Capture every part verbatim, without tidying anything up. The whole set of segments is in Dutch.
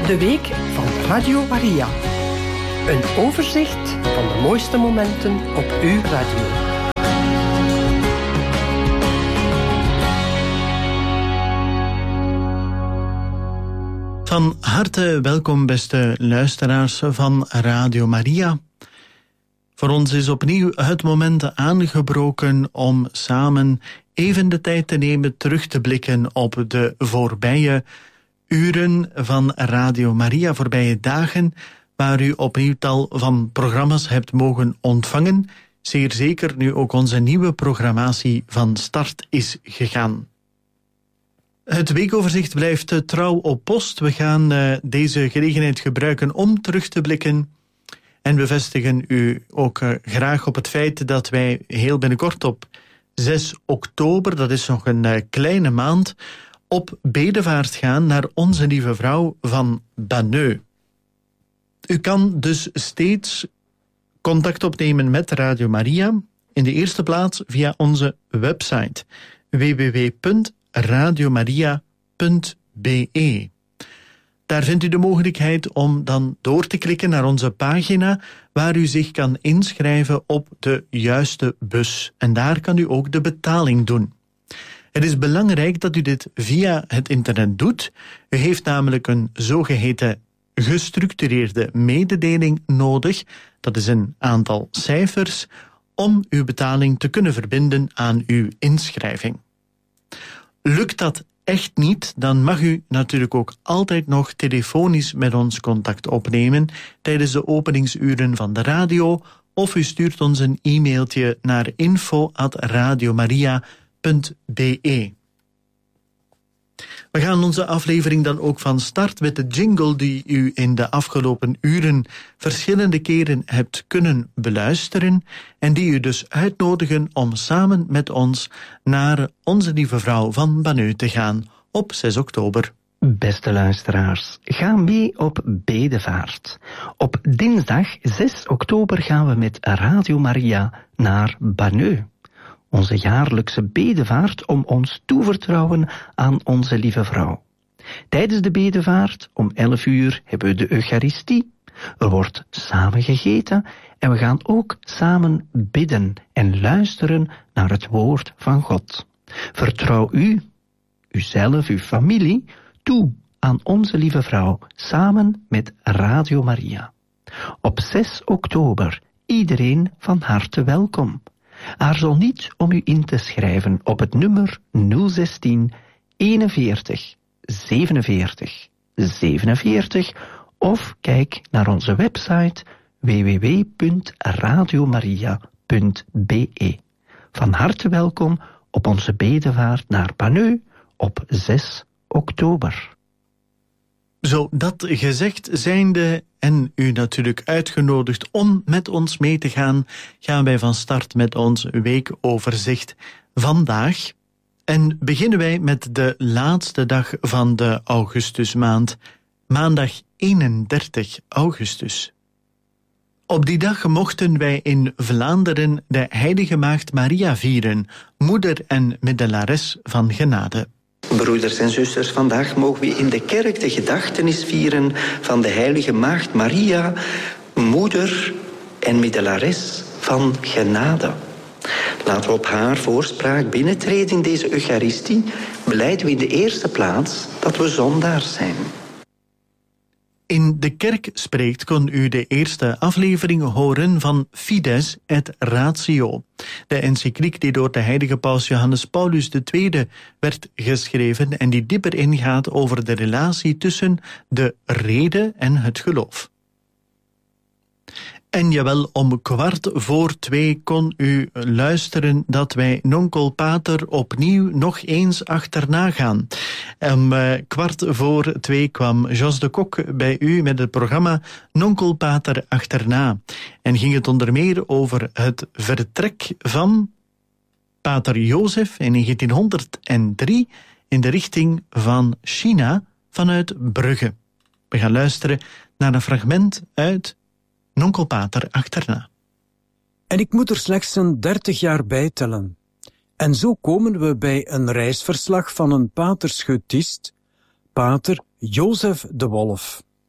De week van Radio Maria. Een overzicht van de mooiste momenten op uw radio. Van harte welkom, beste luisteraars van Radio Maria. Voor ons is opnieuw het moment aangebroken om samen even de tijd te nemen terug te blikken op de voorbije uren van Radio Maria, voorbije dagen, waar u opnieuw tal van programma's hebt mogen ontvangen. Zeer zeker nu ook onze nieuwe programmatie van start is gegaan. Het weekoverzicht blijft trouw op post. We gaan uh, deze gelegenheid gebruiken om terug te blikken. En we vestigen u ook uh, graag op het feit dat wij heel binnenkort op zes oktober, dat is nog een uh, kleine maand, op bedevaart gaan naar Onze Lieve Vrouw van Banneux. U kan dus steeds contact opnemen met Radio Maria. In de eerste plaats via onze website w w w punt radiomaria punt b e. Daar vindt u de mogelijkheid om dan door te klikken naar onze pagina waar u zich kan inschrijven op de juiste bus. En daar kan u ook de betaling doen. Het is belangrijk dat u dit via het internet doet. U heeft namelijk een zogeheten gestructureerde mededeling nodig. Dat is een aantal cijfers om uw betaling te kunnen verbinden aan uw inschrijving. Lukt dat echt niet, dan mag u natuurlijk ook altijd nog telefonisch met ons contact opnemen tijdens de openingsuren van de radio, of u stuurt ons een e-mailtje naar info at radiomaria punt b e. We gaan onze aflevering dan ook van start met de jingle die u in de afgelopen uren verschillende keren hebt kunnen beluisteren en die u dus uitnodigen om samen met ons naar Onze Lieve Vrouw van Banneux te gaan op zes oktober. Beste luisteraars, ga mee op bedevaart. Op dinsdag zes oktober gaan we met Radio Maria naar Banneux. Onze jaarlijkse bedevaart om ons toevertrouwen aan Onze Lieve Vrouw. Tijdens de bedevaart om elf uur hebben we de Eucharistie. Er wordt samen gegeten en we gaan ook samen bidden en luisteren naar het woord van God. Vertrouw u, uzelf, uw familie, toe aan Onze Lieve Vrouw samen met Radio Maria. Op zes oktober, iedereen van harte welkom. Aarzel niet om u in te schrijven op het nummer nul zestien eenenveertig zevenenveertig zevenenveertig of kijk naar onze website w w w punt radiomaria punt b e. Van harte welkom op onze bedevaart naar Banneux op zes oktober. Zo dat gezegd zijnde en u natuurlijk uitgenodigd om met ons mee te gaan, gaan wij van start met ons weekoverzicht vandaag. En beginnen wij met de laatste dag van de augustusmaand, maandag eenendertig augustus. Op die dag mochten wij in Vlaanderen de Heilige Maagd Maria vieren, moeder en middelares van genade. Broeders en zusters, vandaag mogen we in de kerk de gedachtenis vieren van de Heilige Maagd Maria, moeder en middelares van genade. Laten we op haar voorspraak binnentreden in deze Eucharistie, belijden we in de eerste plaats dat we zondaars zijn. In de kerk spreekt kon u de eerste aflevering horen van Fides et Ratio, de encycliek die door de heilige paus Johannes Paulus de Tweede werd geschreven en die dieper ingaat over de relatie tussen de rede en het geloof. En jawel, om kwart voor twee kon u luisteren dat wij Nonkel Pater opnieuw nog eens achterna gaan. Om uh, kwart voor twee kwam Jos de Kok bij u met het programma Nonkel Pater achterna. En ging het onder meer over het vertrek van Pater Jozef in negentienhonderddrie in de richting van China vanuit Brugge. We gaan luisteren naar een fragment uit Nonkel Pater achterna. En ik moet er slechts een dertig jaar bij tellen. En zo komen we bij een reisverslag van een paterscheutist, pater Jozef de Wolf.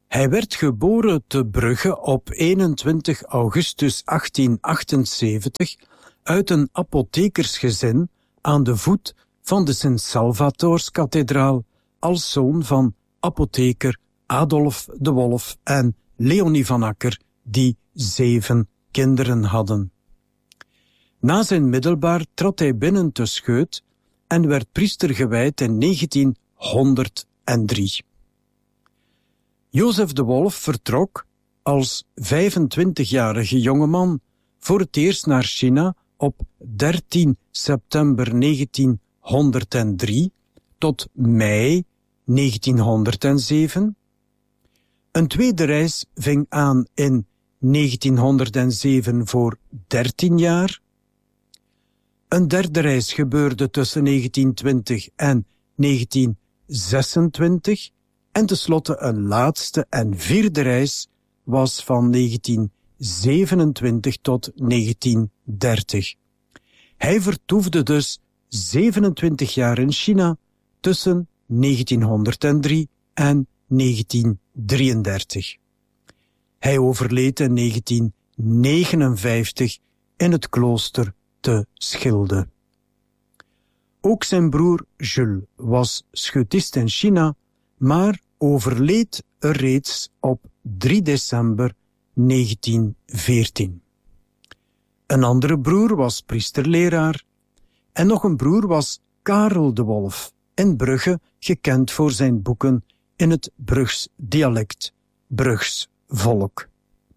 Hij werd geboren te Brugge op eenentwintig augustus achttien achtenzeventig uit een apothekersgezin aan de voet van de Sint-Salvatorskathedraal als zoon van apotheker Adolf de Wolf en Leonie van Akker, die zeven kinderen hadden. Na zijn middelbaar trad hij binnen te Scheut en werd priester gewijd in negentienhonderddrie. Jozef de Wolf vertrok als vijfentwintigjarige jongeman voor het eerst naar China op dertien september negentienhonderddrie tot mei negentienhonderdzeven. Een tweede reis ving aan in negentienhonderdzeven voor dertien jaar. Een derde reis gebeurde tussen negentientwintig en negentienzesentwintig en tenslotte een laatste en vierde reis was van negentienzevenentwintig tot negentiendertig. Hij vertoefde dus zevenentwintig jaar in China tussen negentienhonderddrie en negentiendrieëndertig. Hij overleed in negentiennegenenvijftig in het klooster te Schilde. Ook zijn broer Jules was schutist in China, maar overleed er reeds op drie december negentienveertien. Een andere broer was priesterleraar en nog een broer was Karel de Wolf, in Brugge gekend voor zijn boeken in het Brugs dialect, Brugs volk.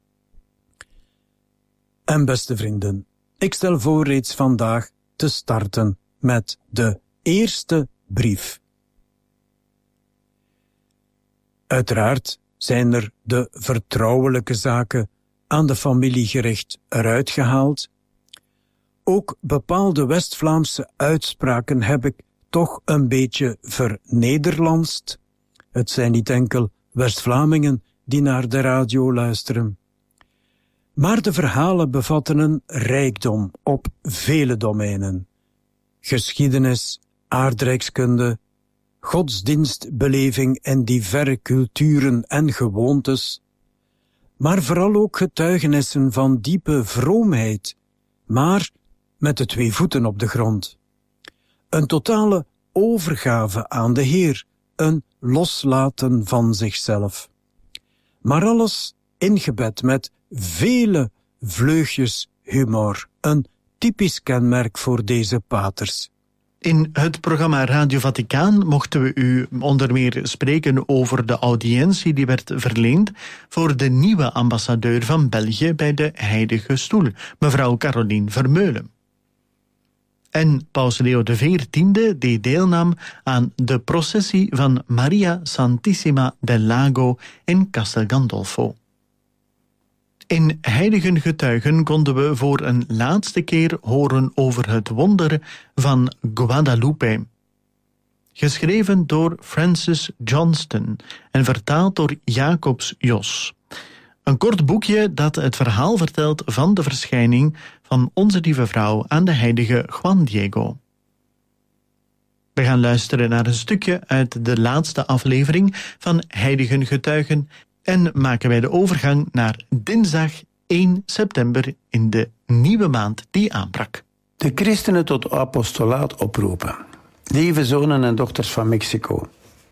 En beste vrienden, ik stel voor reeds vandaag te starten met de eerste brief. Uiteraard zijn er de vertrouwelijke zaken aan de familie gericht eruit gehaald. Ook bepaalde West-Vlaamse uitspraken heb ik toch een beetje vernederlandst. Het zijn niet enkel West-Vlamingen die naar de radio luisteren. Maar de verhalen bevatten een rijkdom op vele domeinen. Geschiedenis, aardrijkskunde, godsdienstbeleving en diverse culturen en gewoontes, maar vooral ook getuigenissen van diepe vroomheid, maar met de twee voeten op de grond. Een totale overgave aan de Heer, een loslaten van zichzelf. Maar alles ingebed met vele vleugjes humor, een typisch kenmerk voor deze paters. In het programma Radio Vaticaan mochten we u onder meer spreken over de audiëntie die werd verleend voor de nieuwe ambassadeur van België bij de Heilige Stoel, mevrouw Caroline Vermeulen. En paus Leo de veertiende deed deelnam aan de processie van Maria Santissima del Lago in Castel Gandolfo. In Heilige Getuigen konden we voor een laatste keer horen over het wonder van Guadalupe. Geschreven door Francis Johnston en vertaald door Jacobs Jos. Een kort boekje dat het verhaal vertelt van de verschijning van Onze Lieve Vrouw aan de heilige Juan Diego. We gaan luisteren naar een stukje uit de laatste aflevering van Heilige Getuigen en maken wij de overgang naar dinsdag één september in de nieuwe maand die aanbrak. De christenen tot apostolaat oproepen. Lieve zonen en dochters van Mexico.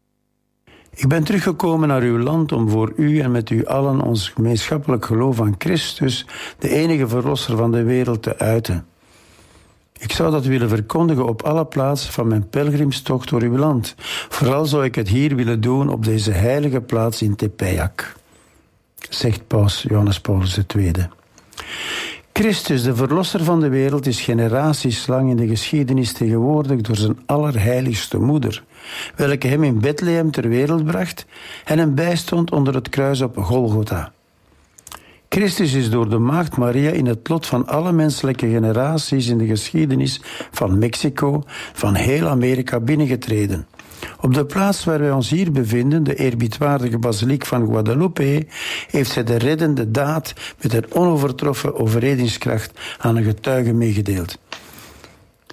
Ik ben teruggekomen naar uw land om voor u en met u allen ons gemeenschappelijk geloof aan Christus, de enige verlosser van de wereld, te uiten. Ik zou dat willen verkondigen op alle plaatsen van mijn pelgrimstocht door uw land. Vooral zou ik het hier willen doen op deze heilige plaats in Tepeyac, zegt paus Johannes Paulus de Tweede. Christus, de verlosser van de wereld, is generaties lang in de geschiedenis tegenwoordig door zijn allerheiligste moeder, welke hem in Bethlehem ter wereld bracht en hem bijstond onder het kruis op Golgotha. Christus is door de maagd Maria in het lot van alle menselijke generaties in de geschiedenis van Mexico, van heel Amerika binnengetreden. Op de plaats waar wij ons hier bevinden, de eerbiedwaardige basiliek van Guadalupe, heeft zij de reddende daad met een onovertroffen overredingskracht aan een getuige meegedeeld.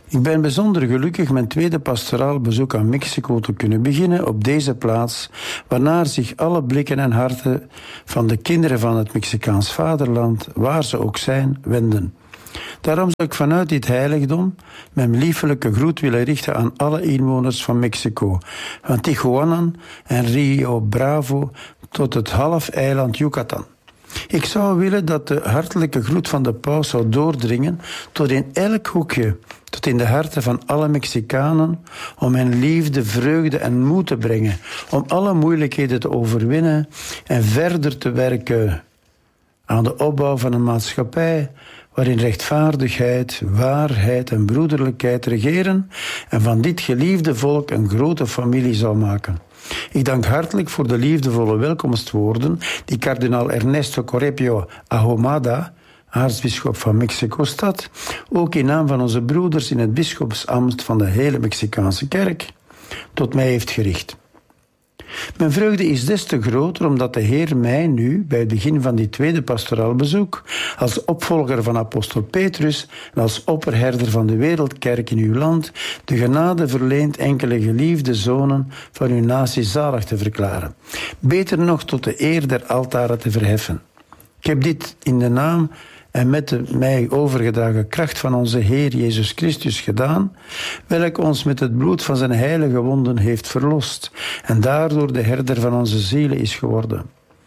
Ik ben bijzonder gelukkig mijn tweede pastoraal bezoek aan Mexico te kunnen beginnen op deze plaats, waarnaar zich alle blikken en harten van de kinderen van het Mexicaans vaderland, waar ze ook zijn, wenden. Daarom zou ik vanuit dit heiligdom mijn liefelijke groet willen richten aan alle inwoners van Mexico, van Tijuana en Rio Bravo tot het half-eiland Yucatan. Ik zou willen dat de hartelijke groet van de paus zou doordringen tot in elk hoekje, tot in de harten van alle Mexicanen, om hen liefde, vreugde en moed te brengen, om alle moeilijkheden te overwinnen en verder te werken aan de opbouw van een maatschappij waarin rechtvaardigheid, waarheid en broederlijkheid regeren en van dit geliefde volk een grote familie zal maken. Ik dank hartelijk voor de liefdevolle welkomstwoorden die kardinaal Ernesto Correpio Ahumada, aartsbisschop van Mexico-stad, ook in naam van onze broeders in het bisschopsambt van de hele Mexicaanse kerk, tot mij heeft gericht. Mijn vreugde is des te groter omdat de Heer mij nu, bij het begin van dit tweede pastoraal bezoek, als opvolger van apostel Petrus en als opperherder van de wereldkerk in uw land, de genade verleent enkele geliefde zonen van uw natie zalig te verklaren. Beter nog tot de eer der altaren te verheffen. Ik heb dit in de naam en met de mij overgedragen kracht van onze Heer Jezus Christus gedaan, welk ons met het bloed van zijn heilige wonden heeft verlost en daardoor de herder van onze zielen is geworden.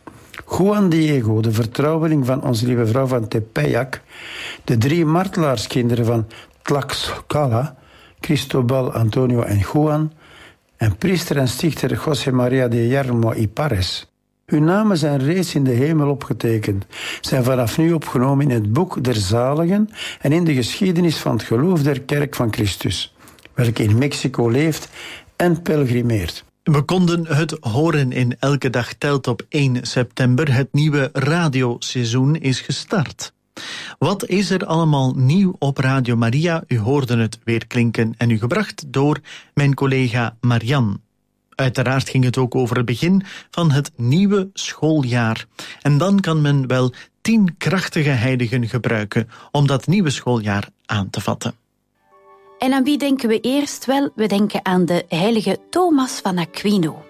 Juan Diego, de vertrouweling van onze lieve vrouw van Tepeyac, de drie martelaarskinderen van Tlaxcala, Cristobal, Antonio en Juan, en priester en stichter José María de Yermo y Pares. Hun namen zijn reeds in de hemel opgetekend, zijn vanaf nu opgenomen in het boek der zaligen en in de geschiedenis van het geloof der kerk van Christus, welke in Mexico leeft en pelgrimeert. We konden het horen in Elke Dag Telt op één september. Het nieuwe radioseizoen is gestart. Wat is er allemaal nieuw op Radio Maria? U hoorde het weer klinken en u gebracht door mijn collega Marian. Uiteraard ging het ook over het begin van het nieuwe schooljaar. En dan kan men wel tien krachtige heiligen gebruiken om dat nieuwe schooljaar aan te vatten. En aan wie denken we eerst? Wel, we denken aan de heilige Thomas van Aquino.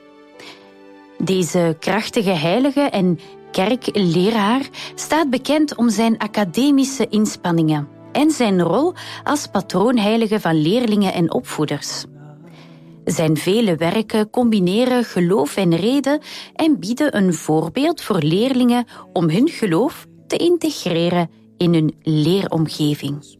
Deze krachtige heilige en kerkleraar staat bekend om zijn academische inspanningen en zijn rol als patroonheilige van leerlingen en opvoeders. Zijn vele werken combineren geloof en reden en bieden een voorbeeld voor leerlingen om hun geloof te integreren in hun leeromgeving.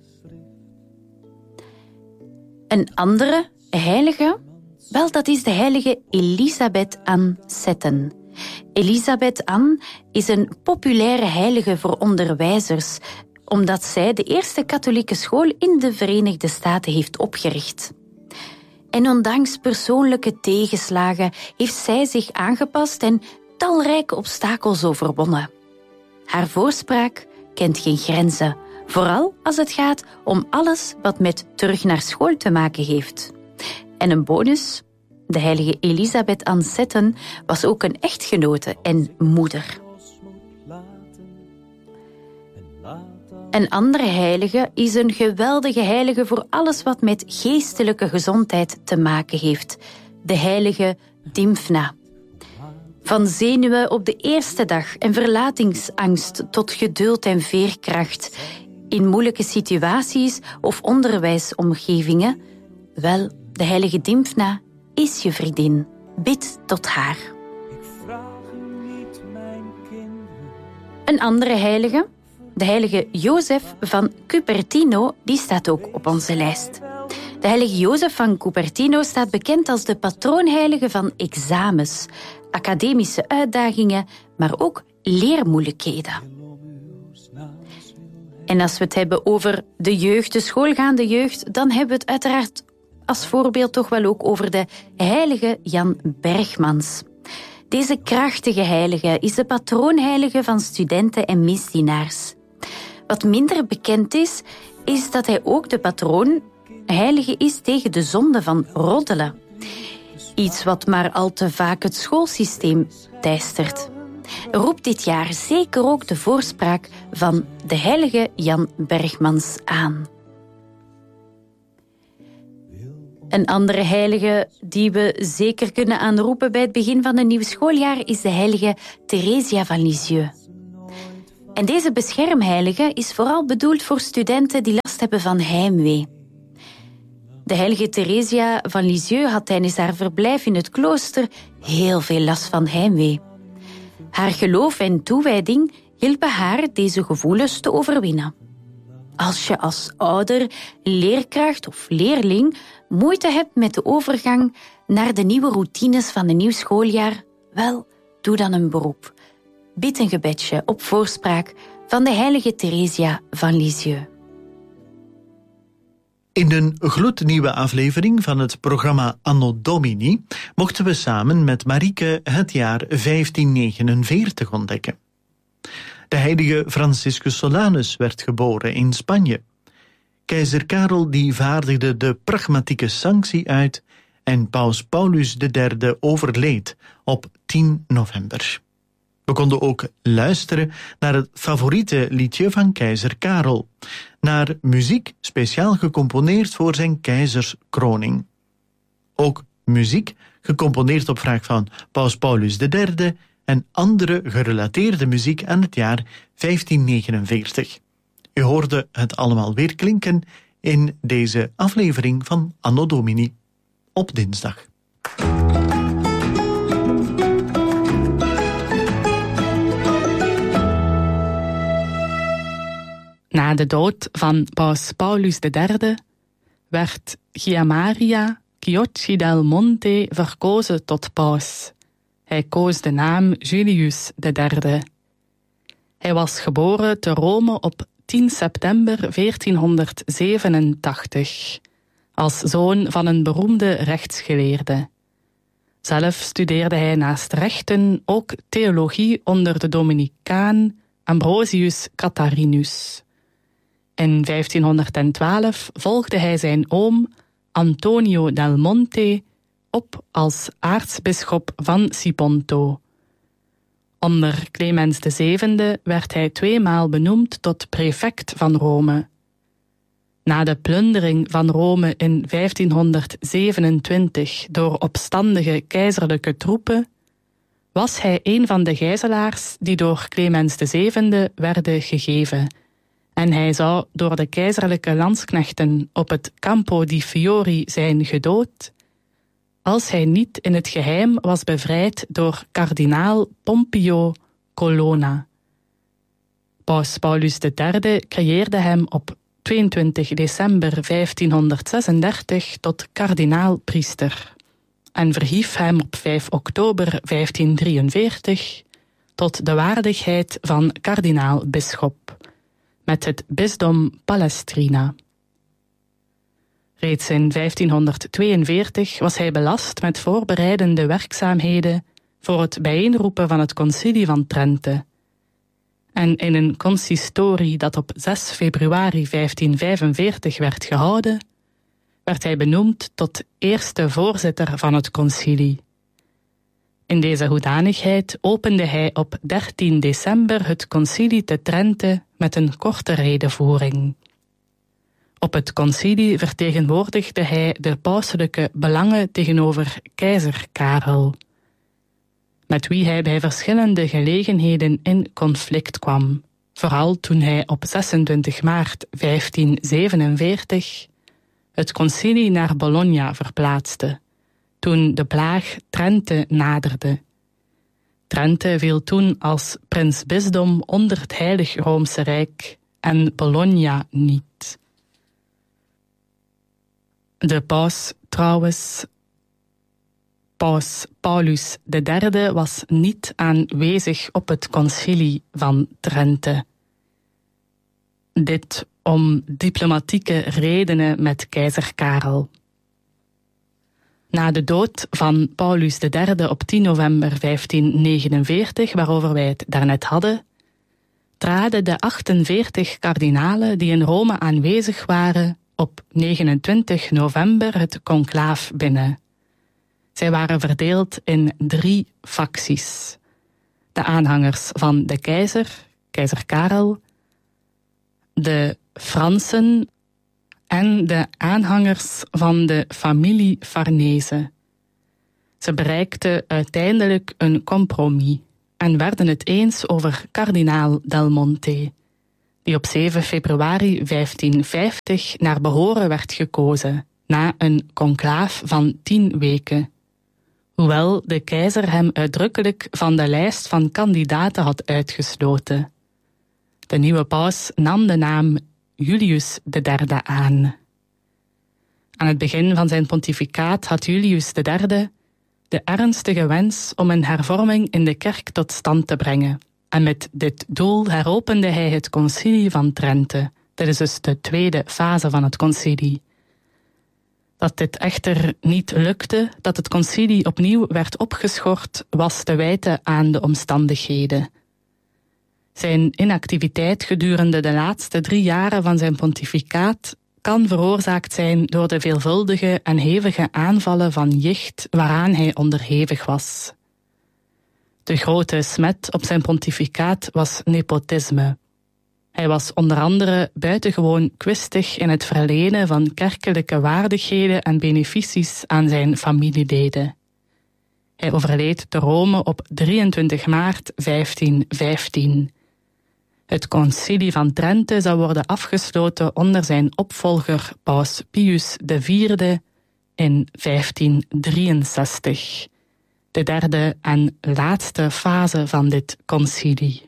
Een andere heilige, wel, dat is de heilige Elisabeth Ann Seton. Elisabeth Ann is een populaire heilige voor onderwijzers, omdat zij de eerste katholieke school in de Verenigde Staten heeft opgericht. En ondanks persoonlijke tegenslagen heeft zij zich aangepast en talrijke obstakels overwonnen. Haar voorspraak kent geen grenzen, vooral als het gaat om alles wat met terug naar school te maken heeft. En een bonus, de heilige Elisabeth Ann Seton was ook een echtgenote en moeder. Een andere heilige is een geweldige heilige voor alles wat met geestelijke gezondheid te maken heeft. De heilige Dymphna. Van zenuwen op de eerste dag en verlatingsangst tot geduld en veerkracht. In moeilijke situaties of onderwijsomgevingen. Wel, de heilige Dymphna is je vriendin. Bid tot haar. Een andere heilige, de heilige Jozef van Cupertino, die staat ook op onze lijst. De heilige Jozef van Cupertino staat bekend als de patroonheilige van examens, academische uitdagingen, maar ook leermoeilijkheden. En als we het hebben over de jeugd, de schoolgaande jeugd, dan hebben we het uiteraard als voorbeeld toch wel ook over de heilige Jan Bergmans. Deze krachtige heilige is de patroonheilige van studenten en misdienaars. Wat minder bekend is, is dat hij ook de patroonheilige is tegen de zonde van roddelen. Iets wat maar al te vaak het schoolsysteem teistert. Roept dit jaar zeker ook de voorspraak van de heilige Jan Bergmans aan. Een andere heilige die we zeker kunnen aanroepen bij het begin van een nieuw schooljaar is de heilige Theresia van Lisieux. En deze beschermheilige is vooral bedoeld voor studenten die last hebben van heimwee. De heilige Theresia van Lisieux had tijdens haar verblijf in het klooster heel veel last van heimwee. Haar geloof en toewijding hielpen haar deze gevoelens te overwinnen. Als je als ouder, leerkracht of leerling moeite hebt met de overgang naar de nieuwe routines van een nieuw schooljaar, wel, doe dan een beroep. Bid een gebedje op voorspraak van de heilige Theresia van Lisieux. In een gloednieuwe aflevering van het programma Anno Domini mochten we samen met Marieke het jaar vijftien negenenveertig ontdekken. De heilige Franciscus Solanus werd geboren in Spanje. Keizer Karel die vaardigde de pragmatieke sanctie uit en paus Paulus de derde overleed op tien november. We konden ook luisteren naar het favoriete liedje van keizer Karel, naar muziek speciaal gecomponeerd voor zijn keizerskroning. Ook muziek gecomponeerd op vraag van paus Paulus de derde en andere gerelateerde muziek aan het jaar vijftien negenenveertig. U hoorde het allemaal weer klinken in deze aflevering van Anno Domini op dinsdag. Na de dood van paus Paulus de derde werd Gianmaria Chiocci del Monte verkozen tot paus. Hij koos de naam Julius de derde. Hij was geboren te Rome op tien september veertienhonderdzevenentachtig, als zoon van een beroemde rechtsgeleerde. Zelf studeerde hij naast rechten ook theologie onder de Dominicaan Ambrosius Catharinus. In vijftienhonderdtwaalf volgde hij zijn oom Antonio del Monte op als aartsbisschop van Siponto. Onder Clemens de zevende werd hij tweemaal benoemd tot prefect van Rome. Na de plundering van Rome in vijftienhonderdzevenentwintig door opstandige keizerlijke troepen, was hij een van de gijzelaars die door Clemens de zevende werden gegeven, en hij zou door de keizerlijke landsknechten op het Campo di Fiori zijn gedood, als hij niet in het geheim was bevrijd door kardinaal Pompeo Colonna. Paus Paulus de derde creëerde hem op tweeëntwintig december vijftienhonderdzesendertig tot kardinaal-priester en verhief hem op vijf oktober vijftiendrieënveertig tot de waardigheid van kardinaal-bisschop met het bisdom Palestrina. Reeds in vijftienhonderdtweeënveertig was hij belast met voorbereidende werkzaamheden voor het bijeenroepen van het concilie van Trente. En in een consistorie dat op zes februari vijftienvijfenveertig werd gehouden, werd hij benoemd tot eerste voorzitter van het concilie. In deze hoedanigheid opende hij op dertien december het concilie te Trente met een korte redevoering. Op het concilie vertegenwoordigde hij de pauselijke belangen tegenover keizer Karel, met wie hij bij verschillende gelegenheden in conflict kwam, vooral toen hij op zesentwintig maart vijftienzevenenveertig het concilie naar Bologna verplaatste, toen de plaag Trente naderde. Trente viel toen als prinsbisdom onder het Heilig Roomse Rijk en Bologna niet. De paus trouwens, paus Paulus de derde, was niet aanwezig op het concilie van Trente. Dit om diplomatieke redenen met keizer Karel. Na de dood van Paulus de derde op tien november vijftiennegenenveertig, waarover wij het daarnet hadden, traden de achtenveertig kardinalen die in Rome aanwezig waren op negenentwintig november het conclaaf binnen. Zij waren verdeeld in drie facties. De aanhangers van de keizer, keizer Karel, de Fransen en de aanhangers van de familie Farnese. Ze bereikten uiteindelijk een compromis en werden het eens over kardinaal Del Monte, die op zeven februari vijftienvijftig naar behoren werd gekozen, na een conclaaf van tien weken. Hoewel de keizer hem uitdrukkelijk van de lijst van kandidaten had uitgesloten. De nieuwe paus nam de naam Julius de Derde aan. Aan het begin van zijn pontificaat had Julius de Derde de ernstige wens om een hervorming in de kerk tot stand te brengen. En met dit doel heropende hij het concilie van Trente. Dit is dus de tweede fase van het concilie. Dat dit echter niet lukte, dat het concilie opnieuw werd opgeschort, was te wijten aan de omstandigheden. Zijn inactiviteit gedurende de laatste drie jaren van zijn pontificaat kan veroorzaakt zijn door de veelvuldige en hevige aanvallen van jicht waaraan hij onderhevig was. De grote smet op zijn pontificaat was nepotisme. Hij was onder andere buitengewoon kwistig in het verlenen van kerkelijke waardigheden en beneficies aan zijn familieleden. Hij overleed te Rome op drieëntwintig maart vijftienvijftien. Het concilie van Trente zou worden afgesloten onder zijn opvolger paus Pius de Vierde in vijftiendrienzestig. De derde en laatste fase van dit concilie.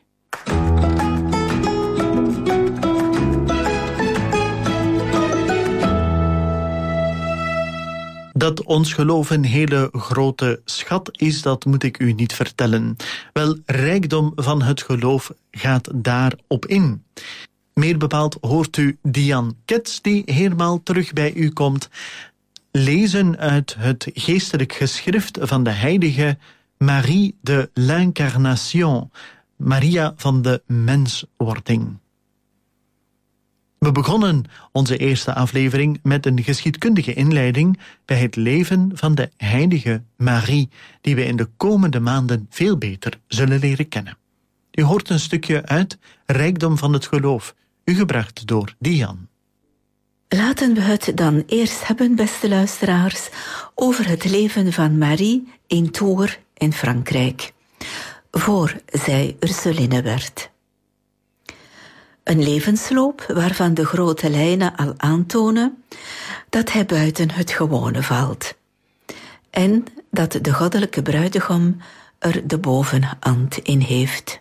Dat ons geloof een hele grote schat is, dat moet ik u niet vertellen. Wel, rijkdom van het geloof gaat daarop in. Meer bepaald hoort u Diane Ketz, die helemaal terug bij u komt, lezen uit het geestelijk geschrift van de heilige Marie de l'Incarnation, Maria van de menswording. We begonnen onze eerste aflevering met een geschiedkundige inleiding bij het leven van de heilige Marie, die we in de komende maanden veel beter zullen leren kennen. U hoort een stukje uit Rijkdom van het geloof, u gebracht door Diane. Laten we het dan eerst hebben, beste luisteraars, over het leven van Marie in Tours in Frankrijk, voor zij Ursuline werd. Een levensloop waarvan de grote lijnen al aantonen dat hij buiten het gewone valt en dat de goddelijke bruidegom er de bovenhand in heeft.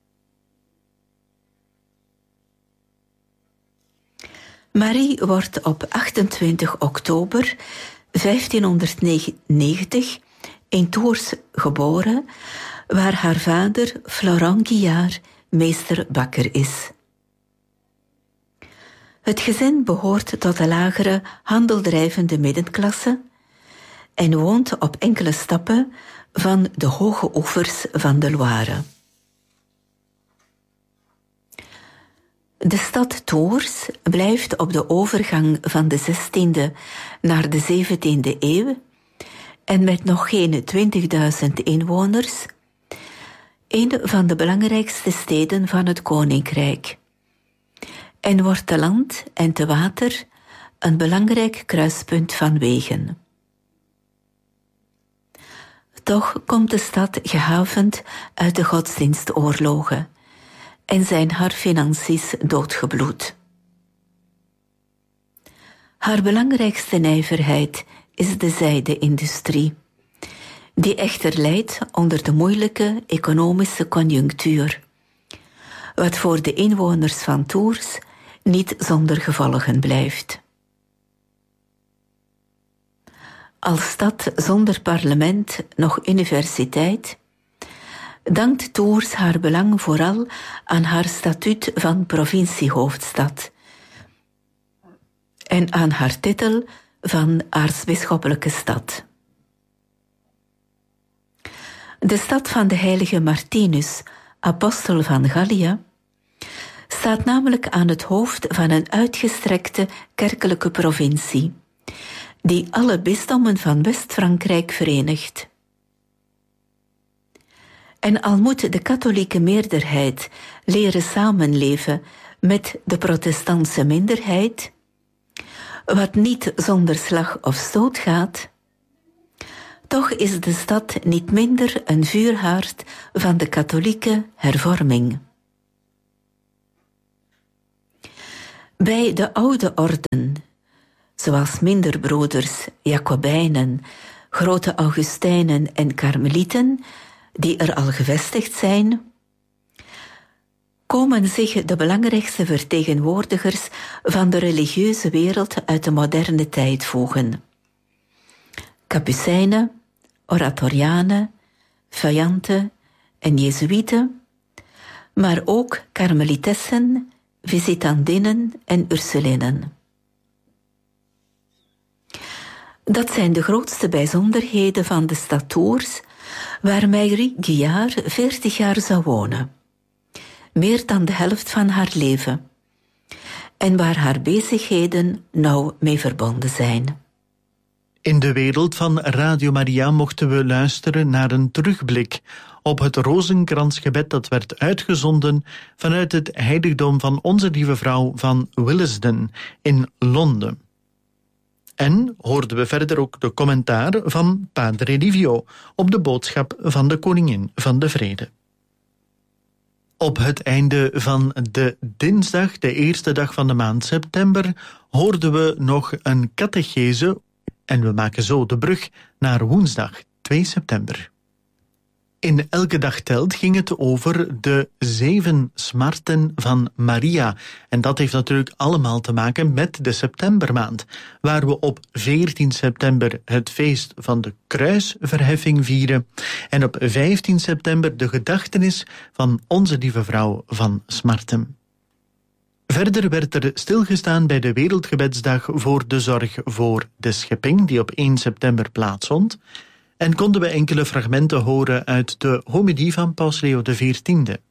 Marie wordt op achtentwintig oktober vijftienhonderdnegentig in Tours geboren, waar haar vader Florent Guillard meesterbakker is. Het gezin behoort tot de lagere handeldrijvende middenklasse en woont op enkele stappen van de hoge oevers van de Loire. De stad Tours blijft op de overgang van de zestiende naar de zeventiende eeuw en met nog geen twintigduizend inwoners een van de belangrijkste steden van het koninkrijk en wordt te land en te water een belangrijk kruispunt van wegen. Toch komt de stad gehavend uit de godsdienstoorlogen en zijn haar financiën doodgebloed. Haar belangrijkste nijverheid is de zijde-industrie, die echter lijdt onder de moeilijke economische conjunctuur, wat voor de inwoners van Tours niet zonder gevolgen blijft. Als stad zonder parlement noch universiteit dankt Tours haar belang vooral aan haar statuut van provinciehoofdstad en aan haar titel van aartsbisschoppelijke stad. De stad van de heilige Martinus, apostel van Gallia, staat namelijk aan het hoofd van een uitgestrekte kerkelijke provincie, die alle bisdommen van West-Frankrijk verenigt. En al moet de katholieke meerderheid leren samenleven met de protestantse minderheid, wat niet zonder slag of stoot gaat, toch is de stad niet minder een vuurhaard van de katholieke hervorming. Bij de oude orden, zoals minderbroeders, Jacobijnen, grote Augustijnen en Karmelieten, die er al gevestigd zijn, komen zich de belangrijkste vertegenwoordigers van de religieuze wereld uit de moderne tijd voegen. Capucijnen, Oratorianen, Feuillanten en Jezuïeten, maar ook Karmelitessen, Visitandinnen en Ursulinnen. Dat zijn de grootste bijzonderheden van de stad Tours, waar Marie Guyard veertig jaar zou wonen. Meer dan de helft van haar leven. En waar haar bezigheden nauw mee verbonden zijn. In de wereld van Radio Maria mochten we luisteren naar een terugblik op het rozenkransgebed dat werd uitgezonden vanuit het heiligdom van Onze Lieve Vrouw van Willesden in Londen. En hoorden we verder ook de commentaar van Padre Livio op de boodschap van de Koningin van de Vrede. Op het einde van de dinsdag, de eerste dag van de maand september, hoorden we nog een catechese en we maken zo de brug naar woensdag twee september. In Elke Dag Telt ging het over de zeven smarten van Maria. En dat heeft natuurlijk allemaal te maken met de septembermaand, waar we op veertien september het feest van de kruisverheffing vieren en op vijftien september de gedachtenis van Onze Lieve Vrouw van Smarten. Verder werd er stilgestaan bij de Wereldgebedsdag voor de zorg voor de schepping, die op één september plaatsvond, en konden we enkele fragmenten horen uit de homilie van Paus Leo de veertiende.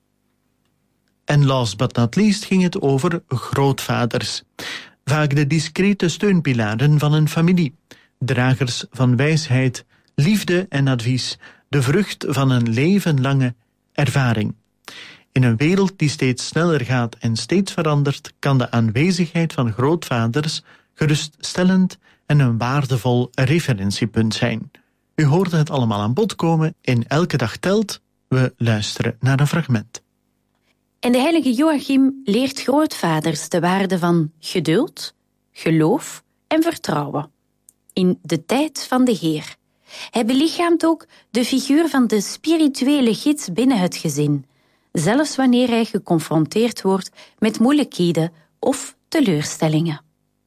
En last but not least ging het over grootvaders. Vaak de discrete steunpilaren van een familie, dragers van wijsheid, liefde en advies, de vrucht van een levenlange ervaring. In een wereld die steeds sneller gaat en steeds verandert, kan de aanwezigheid van grootvaders geruststellend en een waardevol referentiepunt zijn. U hoorde het allemaal aan bod komen in Elke Dag Telt. We luisteren naar een fragment. En de heilige Joachim leert grootvaders de waarde van geduld, geloof en vertrouwen in de tijd van de Heer. Hij belichaamt ook de figuur van de spirituele gids binnen het gezin, zelfs wanneer hij geconfronteerd wordt met moeilijkheden of teleurstellingen.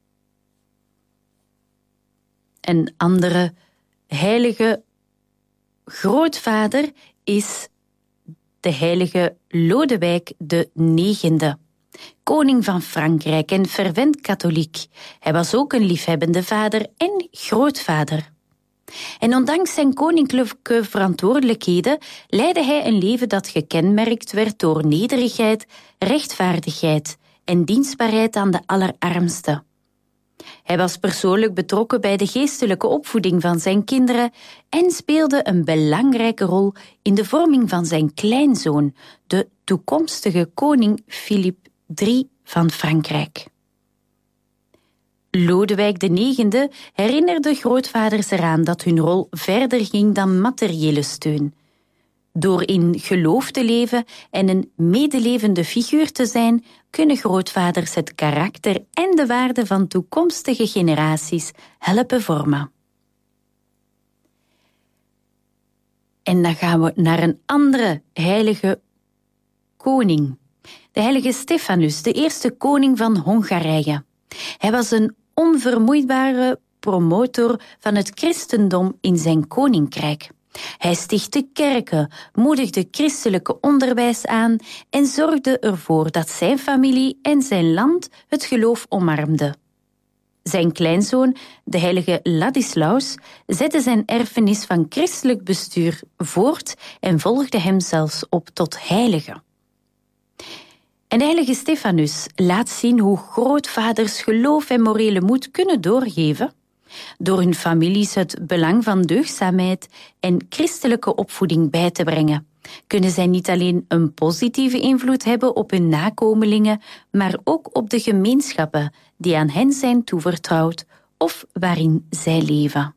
Een andere heilige grootvader is de heilige Lodewijk de negende, koning van Frankrijk en fervent katholiek. Hij was ook een liefhebbende vader en grootvader. En ondanks zijn koninklijke verantwoordelijkheden leidde hij een leven dat gekenmerkt werd door nederigheid, rechtvaardigheid en dienstbaarheid aan de allerarmsten. Hij was persoonlijk betrokken bij de geestelijke opvoeding van zijn kinderen en speelde een belangrijke rol in de vorming van zijn kleinzoon, de toekomstige koning Filip de derde van Frankrijk. Lodewijk de negende herinnerde grootvaders eraan dat hun rol verder ging dan materiële steun. Door in geloof te leven en een medelevende figuur te zijn, kunnen grootvaders het karakter en de waarden van toekomstige generaties helpen vormen. En dan gaan we naar een andere heilige koning. De heilige Stephanus, de eerste koning van Hongarije. Hij was een onvermoeibare promotor van het christendom in zijn koninkrijk. Hij stichtte kerken, moedigde christelijke onderwijs aan en zorgde ervoor dat zijn familie en zijn land het geloof omarmden. Zijn kleinzoon, de heilige Ladislaus, zette zijn erfenis van christelijk bestuur voort en volgde hem zelfs op tot heilige. En de heilige Stephanus laat zien hoe grootvaders geloof en morele moed kunnen doorgeven, door hun families het belang van deugdzaamheid en christelijke opvoeding bij te brengen. Kunnen zij niet alleen een positieve invloed hebben op hun nakomelingen, maar ook op de gemeenschappen die aan hen zijn toevertrouwd of waarin zij leven.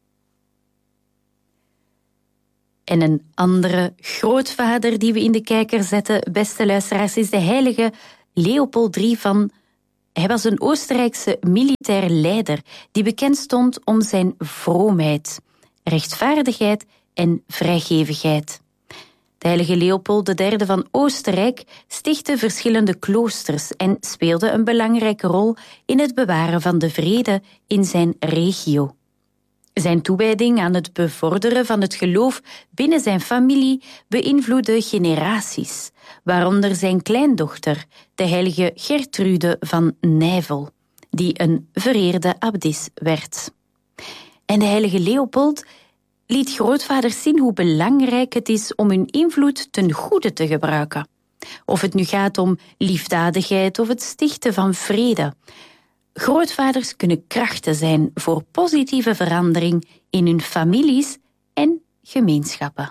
En een andere grootvader die we in de kijker zetten, beste luisteraars, is de heilige Leopold de derde van... Hij was een Oostenrijkse militair leider die bekend stond om zijn vroomheid, rechtvaardigheid en vrijgevigheid. De heilige Leopold de derde van Oostenrijk stichtte verschillende kloosters en speelde een belangrijke rol in het bewaren van de vrede in zijn regio. Zijn toewijding aan het bevorderen van het geloof binnen zijn familie beïnvloedde generaties, waaronder zijn kleindochter, de heilige Gertrude van Nijvel, die een vereerde abdis werd. En de heilige Leopold liet grootvaders zien hoe belangrijk het is om hun invloed ten goede te gebruiken. Of het nu gaat om liefdadigheid of het stichten van vrede. Grootvaders kunnen krachten zijn voor positieve verandering in hun families en gemeenschappen.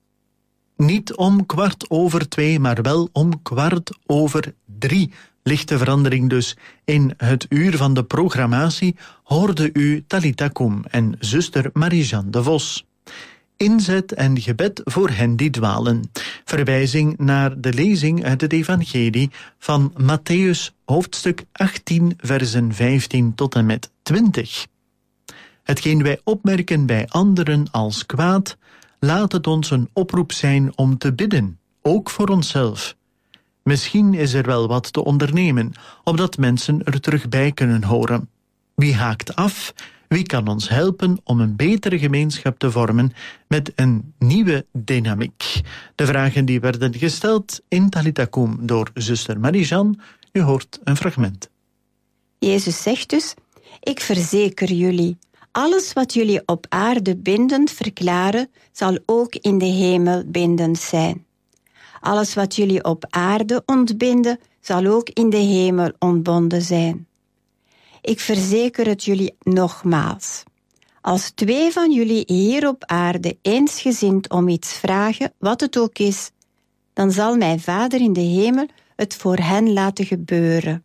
Niet om kwart over twee, maar wel om kwart over drie. Lichte verandering dus. In het uur van de programmatie hoorde u Talita Kum en zuster Marie-Jeanne de Vos. Inzet en gebed voor hen die dwalen. Verwijzing naar de lezing uit het evangelie van Mattheüs, hoofdstuk achttien, versen vijftien tot en met twintig. Hetgeen wij opmerken bij anderen als kwaad, laat het ons een oproep zijn om te bidden, ook voor onszelf. Misschien is er wel wat te ondernemen, opdat mensen er terug bij kunnen horen. Wie haakt af? Wie kan ons helpen om een betere gemeenschap te vormen met een nieuwe dynamiek? De vragen die werden gesteld in Talita Kum door zuster Marie-Jeanne. U hoort een fragment. Jezus zegt dus, ik verzeker jullie, alles wat jullie op aarde bindend verklaren, zal ook in de hemel bindend zijn. Alles wat jullie op aarde ontbinden, zal ook in de hemel ontbonden zijn. Ik verzeker het jullie nogmaals. Als twee van jullie hier op aarde eensgezind om iets vragen, wat het ook is, dan zal mijn Vader in de hemel het voor hen laten gebeuren.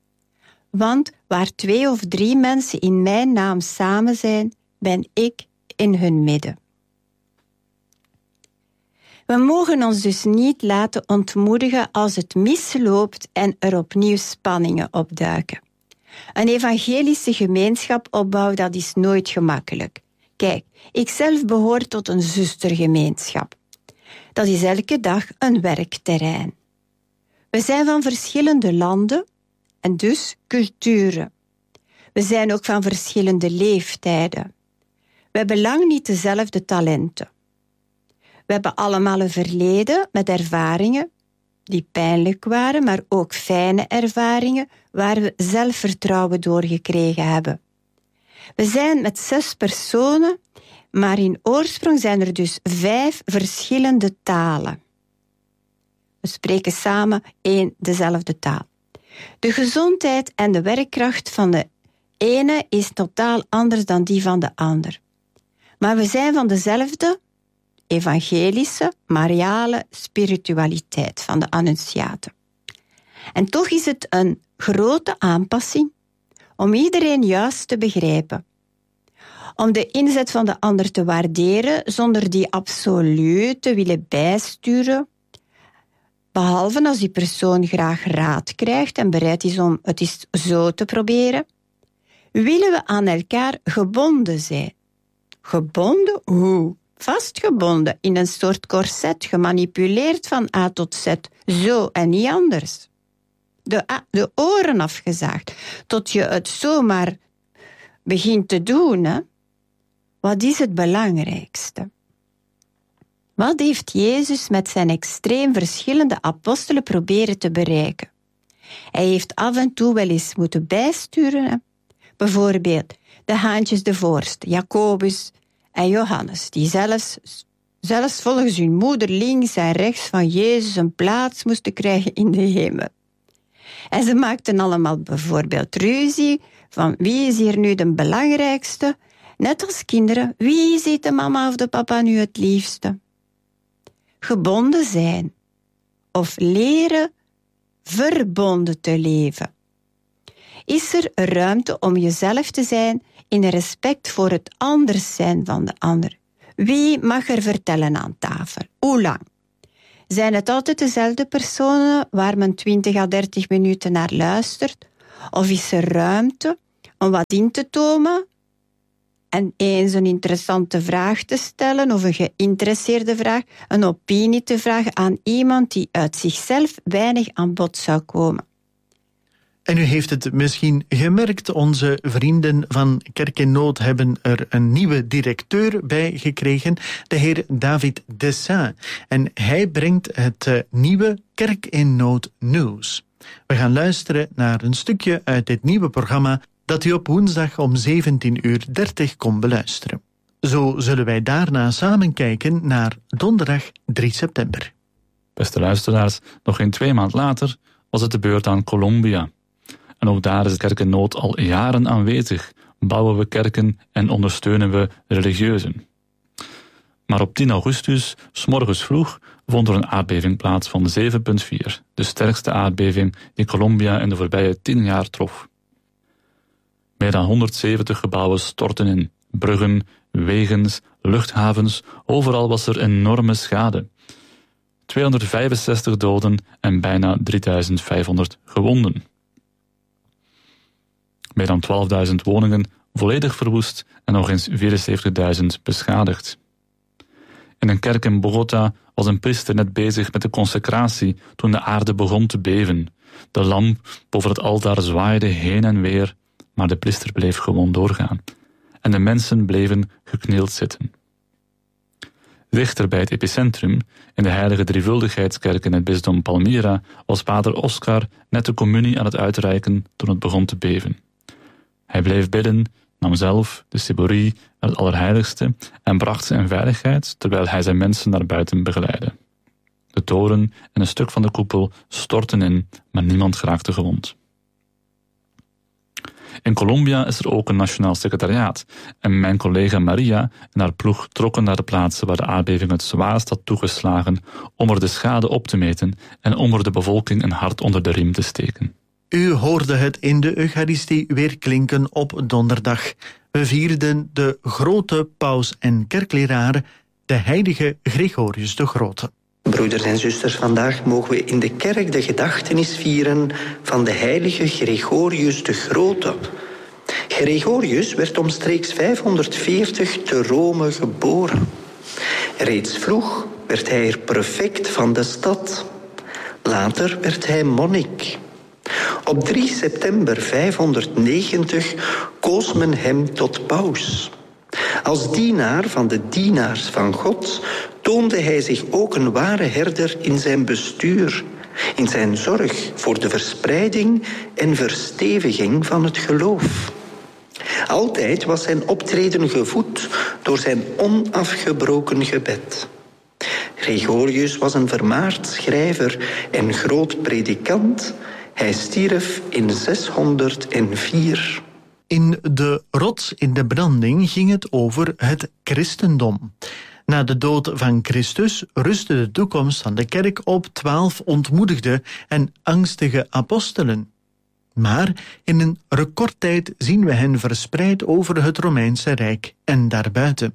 Want waar twee of drie mensen in mijn naam samen zijn, ben ik in hun midden. We mogen ons dus niet laten ontmoedigen als het misloopt en er opnieuw spanningen opduiken. Een evangelische gemeenschap opbouwen, dat is nooit gemakkelijk. Kijk, ik zelf behoor tot een zustergemeenschap. Dat is elke dag een werkterrein. We zijn van verschillende landen en dus culturen. We zijn ook van verschillende leeftijden. We hebben lang niet dezelfde talenten. We hebben allemaal een verleden met ervaringen die pijnlijk waren, maar ook fijne ervaringen waar we zelfvertrouwen door gekregen hebben. We zijn met zes personen, maar in oorsprong zijn er dus vijf verschillende talen. We spreken samen één dezelfde taal. De gezondheid en de werkkracht van de ene is totaal anders dan die van de ander. Maar we zijn van dezelfde evangelische, mariale spiritualiteit van de Annunciaten. En toch is het een grote aanpassing om iedereen juist te begrijpen. Om de inzet van de ander te waarderen zonder die absoluut te willen bijsturen, behalve als die persoon graag raad krijgt en bereid is om het eens zo te proberen, willen we aan elkaar gebonden zijn. Gebonden? Hoe? Vastgebonden in een soort corset, gemanipuleerd van A tot Z, zo en niet anders. De, de oren afgezaagd, tot je het zomaar begint te doen. Hè? Wat is het belangrijkste? Wat heeft Jezus met zijn extreem verschillende apostelen proberen te bereiken? Hij heeft af en toe wel eens moeten bijsturen. Hè? Bijvoorbeeld de haantjes de voorste, Jacobus en Johannes, die zelfs, zelfs volgens hun moeder links en rechts van Jezus een plaats moesten krijgen in de hemel. En ze maakten allemaal bijvoorbeeld ruzie van wie is hier nu de belangrijkste? Net als kinderen, wie ziet de mama of de papa nu het liefste? Gebonden zijn of leren verbonden te leven. is er ruimte om jezelf te zijn in respect voor het anders zijn van de ander. Wie mag er vertellen aan tafel? Hoe lang? Zijn het altijd dezelfde personen waar men twintig à dertig minuten naar luistert? Of is er ruimte om wat in te tomen en eens een interessante vraag te stellen of een geïnteresseerde vraag, een opinie te vragen aan iemand die uit zichzelf weinig aan bod zou komen? En u heeft het misschien gemerkt, onze vrienden van Kerk in Nood hebben er een nieuwe directeur bij gekregen, de heer David Dessin. En hij brengt het uh, nieuwe Kerk in Nood nieuws. We gaan luisteren naar een stukje uit dit nieuwe programma dat u op woensdag om zeventien uur dertig kon beluisteren. Zo zullen wij daarna samen kijken naar donderdag drie september. Beste luisteraars, nog geen twee maand later was het de beurt aan Colombia. En ook daar is de Kerk in Nood al jaren aanwezig. Bouwen we kerken en ondersteunen we religieuzen. Maar op tien augustus, 's morgens vroeg, vond er een aardbeving plaats van zeven komma vier. De sterkste aardbeving die Colombia in de voorbije tien jaar trof. Meer dan honderdzeventig gebouwen stortten in. Bruggen, wegens, luchthavens, overal was er enorme schade. tweehonderdvijfenzestig doden en bijna drieduizend vijfhonderd gewonden. Meer dan twaalfduizend woningen volledig verwoest en nog eens vierenzeventigduizend beschadigd. In een kerk in Bogota was een priester net bezig met de consecratie toen de aarde begon te beven. De lamp boven het altaar zwaaide heen en weer, maar de priester bleef gewoon doorgaan. En de mensen bleven geknield zitten. Dichter bij het epicentrum, in de Heilige Drievuldigheidskerk in het bisdom Palmira, was pater Oscar net de communie aan het uitreiken toen het begon te beven. Hij bleef bidden, nam zelf de ciborie naar het Allerheiligste en bracht ze in veiligheid, terwijl hij zijn mensen naar buiten begeleidde. De toren en een stuk van de koepel stortten in, maar niemand geraakte gewond. In Colombia is er ook een nationaal secretariaat en mijn collega Maria en haar ploeg trokken naar de plaatsen waar de aardbeving het zwaarst had toegeslagen om er de schade op te meten en om er de bevolking een hart onder de riem te steken. U hoorde het in de Eucharistie weer klinken op donderdag. We vierden de grote paus en kerkleraar, de heilige Gregorius de Grote. Broeders en zusters, vandaag mogen we in de kerk de gedachtenis vieren van de heilige Gregorius de Grote. Gregorius werd omstreeks vijfhonderdveertig te Rome geboren. Reeds vroeg werd hij er prefect van de stad. Later werd hij monnik. Op drie september vijfhonderdnegentig koos men hem tot paus. Als dienaar van de dienaars van God toonde hij zich ook een ware herder in zijn bestuur, in zijn zorg voor de verspreiding en versteviging van het geloof. Altijd was zijn optreden gevoed door zijn onafgebroken gebed. Gregorius was een vermaard schrijver en groot predikant. Hij stierf in zeshonderdvier. In de rots in de branding ging het over het christendom. Na de dood van Christus rustte de toekomst van de kerk op twaalf ontmoedigde en angstige apostelen. Maar in een recordtijd zien we hen verspreid over het Romeinse Rijk en daarbuiten.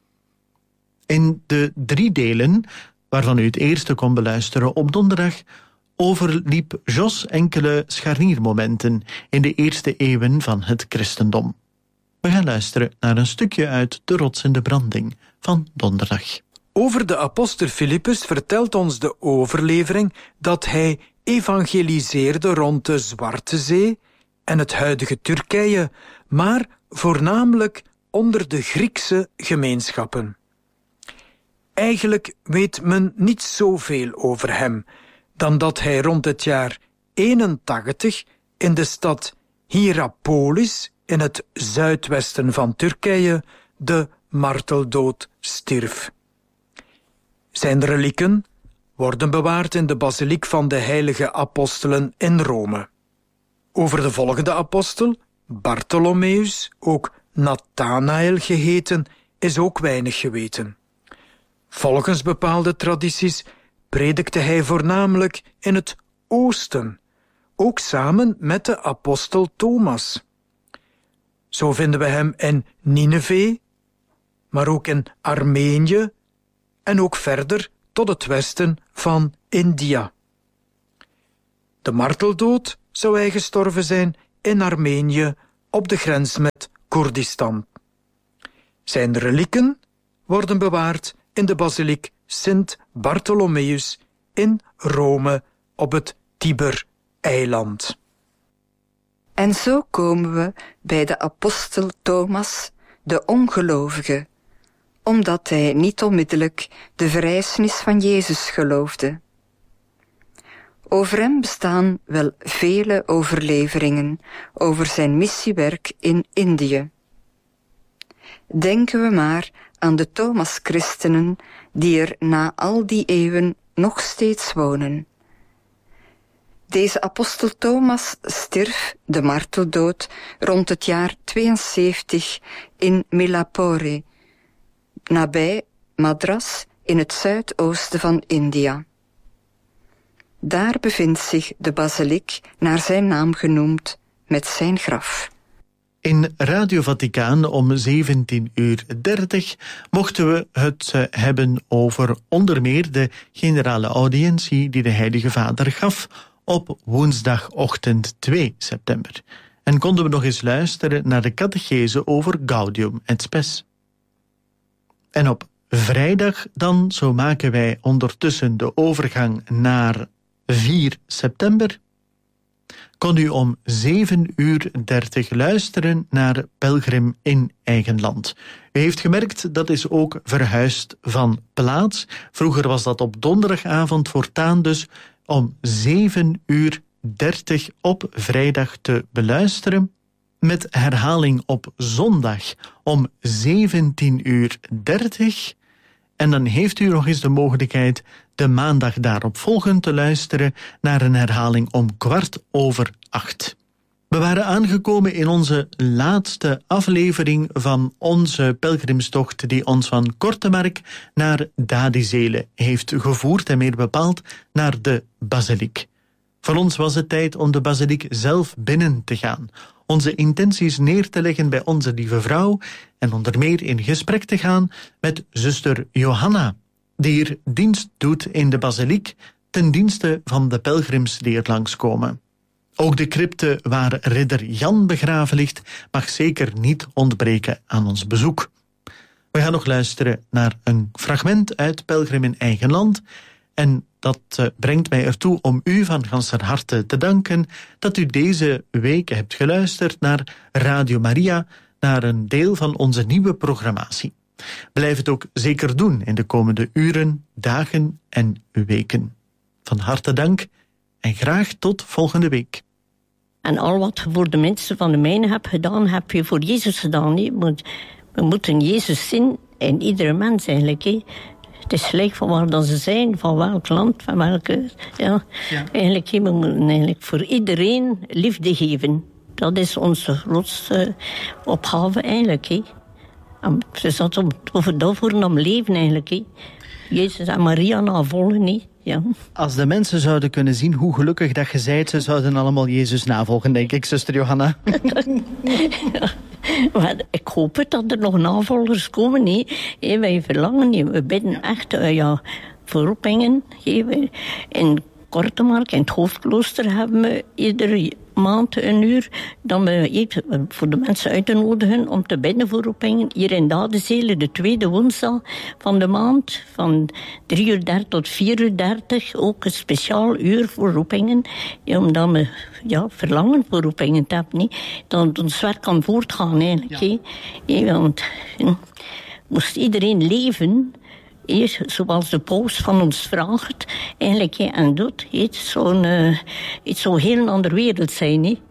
In de drie delen, waarvan u het eerste kon beluisteren op donderdag, overliep Jos enkele scharniermomenten in de eerste eeuwen van het christendom. We gaan luisteren naar een stukje uit De Rots in de Branding van donderdag. Over de apostel Filippus vertelt ons de overlevering dat hij evangeliseerde rond de Zwarte Zee en het huidige Turkije, maar voornamelijk onder de Griekse gemeenschappen. Eigenlijk weet men niet zoveel over hem, dan dat hij rond het jaar eenentachtig in de stad Hierapolis in het zuidwesten van Turkije de marteldood stierf. Zijn relieken worden bewaard in de basiliek van de heilige apostelen in Rome. Over de volgende apostel, Bartholomeus, ook Nathanael geheten, is ook weinig geweten. Volgens bepaalde tradities predikte hij voornamelijk in het oosten, ook samen met de apostel Thomas. Zo vinden we hem in Nineve, maar ook in Armenië en ook verder tot het westen van India. De marteldood zou hij gestorven zijn in Armenië op de grens met Koerdistan. Zijn relieken worden bewaard in de basiliek Sint Bartholomeus in Rome op het Tiber-eiland. En zo komen we bij de apostel Thomas, de ongelovige, omdat hij niet onmiddellijk de verrijzenis van Jezus geloofde. Over hem bestaan wel vele overleveringen over zijn missiewerk in Indië. Denken we maar aan de Thomas-christenen die er na al die eeuwen nog steeds wonen. Deze apostel Thomas stierf de marteldood rond het jaar tweeënzeventig in Milapore, nabij Madras in het zuidoosten van India. Daar bevindt zich de basiliek naar zijn naam genoemd met zijn graf. In Radio Vaticaan om zeventien uur dertig mochten we het hebben over onder meer de generale audiëntie die de Heilige Vader gaf op woensdagochtend twee september. En konden we nog eens luisteren naar de catechese over Gaudium et Spes. En op vrijdag dan, zo maken wij ondertussen de overgang naar vier september, kon u om zeven uur dertig luisteren naar Pelgrim in eigen land. U heeft gemerkt, dat is ook verhuisd van plaats. Vroeger was dat op donderdagavond, voortaan dus om zeven uur dertig op vrijdag te beluisteren, met herhaling op zondag om zeventien uur dertig. En dan heeft u nog eens de mogelijkheid de maandag daarop volgend te luisteren naar een herhaling om kwart over acht. We waren aangekomen in onze laatste aflevering van onze pelgrimstocht die ons van Kortemark naar Dadizele heeft gevoerd en meer bepaald naar de basiliek. Voor ons was het tijd om de basiliek zelf binnen te gaan, onze intenties neer te leggen bij onze lieve vrouw en onder meer in gesprek te gaan met zuster Johanna, die hier dienst doet in de basiliek ten dienste van de pelgrims die er langskomen. Ook de crypte waar ridder Jan begraven ligt mag zeker niet ontbreken aan ons bezoek. We gaan nog luisteren naar een fragment uit Pelgrim in eigen land en dat uh, brengt mij ertoe om u van ganser harte te danken dat u deze week hebt geluisterd naar Radio Maria, naar een deel van onze nieuwe programmatie. Blijf het ook zeker doen in de komende uren, dagen en weken. Van harte dank en graag tot volgende week. En al wat je voor de mensen van de mijne hebt gedaan, heb je voor Jezus gedaan. He. We moeten Jezus zien in iedere mens eigenlijk. He. Het is gelijk van waar dat ze zijn, van welk land, van welke... Ja. Ja. Eigenlijk, he, we moeten eigenlijk voor iedereen liefde geven. Dat is onze grootste opgave eigenlijk. He. En het is dat over daarvoor om leven eigenlijk. He. Jezus en Maria navolgen. He. Ja. Als de mensen zouden kunnen zien hoe gelukkig dat je bent, ze zouden allemaal Jezus navolgen, denk ik, zuster Johanna. Ja. Maar ik hoop het dat er nog navolgers komen. He. He, wij verlangen, he. We bidden echt uh, ja, voor roepingen. He. In Kortemark, in het hoofdklooster, hebben we iedere maand een uur dan we voor de mensen uit te nodigen om te bidden voor roepingen. Hier in Dadezele, de tweede woensdag van de maand, van drie uur dertig tot vier uur dertig, ook een speciaal uur voor roepingen. Ja, omdat we ja, verlangen voor roepingen te hebben. Nee. Dat ons werk kan voortgaan eigenlijk. Ja. Ja, want ja, moest iedereen leven... Hier, zoals de paus van ons vraagt, eigenlijk, en doet, het zou een, het zou een heel andere wereld zijn. He.